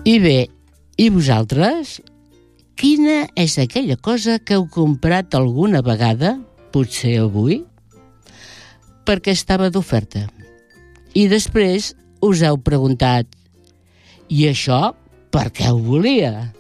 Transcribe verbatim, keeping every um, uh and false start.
I bé, i vosaltres? Quina és aquella cosa que heu comprat alguna vegada, potser avui, perquè estava d'oferta? I després us heu preguntat, i això per què ho volia?